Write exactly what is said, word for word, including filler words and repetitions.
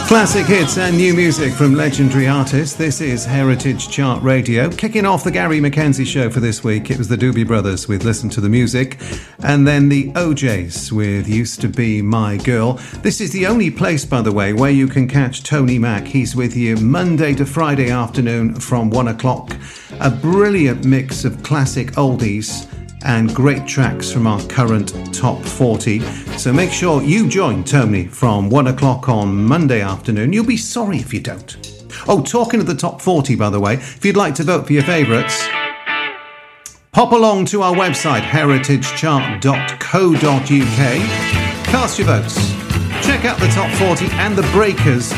Classic hits and new music from legendary artists. This is Heritage Chart Radio. Kicking off the Gary Mackenzie show for this week, it was the Doobie Brothers with Listen to the Music, and then the O Js with Used to Be My Girl. This is the only place, by the way, where you can catch Tony Mac. He's with you Monday to Friday afternoon from one o'clock. A brilliant mix of classic oldies and great tracks from our current top forty. So make sure you join Tony from one o'clock on Monday afternoon. You'll be sorry if you don't. Oh, talking of the top forty, by the way, if you'd like to vote for your favourites, pop along to our website, heritage chart dot co dot uk. Cast your votes. Check out the top forty and the breakers